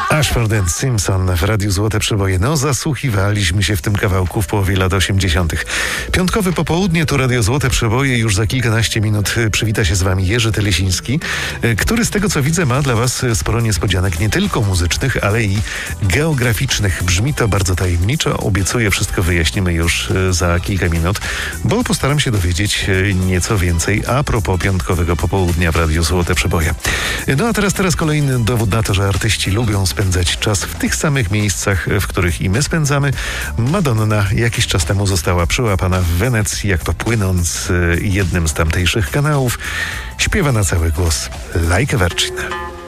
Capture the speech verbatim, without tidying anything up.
Ashford and Simpson w Radiu Złote Przeboje. No, zasłuchiwaliśmy się w tym kawałku w połowie lat osiemdziesiątych. Piątkowe popołudnie, tu Radio Złote Przeboje. Już za kilkanaście minut przywita się z wami Jerzy Telesiński, który z tego co widzę ma dla was sporo niespodzianek, nie tylko muzycznych, ale i geograficznych. Brzmi to bardzo tajemniczo. Obiecuję, wszystko wyjaśnimy już za kilka minut, bo postaram się dowiedzieć nieco więcej a propos piątkowego popołudnia w Radiu Złote Przeboje. No a teraz, teraz kolejny dowód na to, że artyści lubią spędzać czas w tych samych miejscach, w których i my spędzamy. Madonna jakiś czas temu została przyłapana w Wenecji, jak to płynąc jednym z tamtejszych kanałów, śpiewa na cały głos Like a Virgin.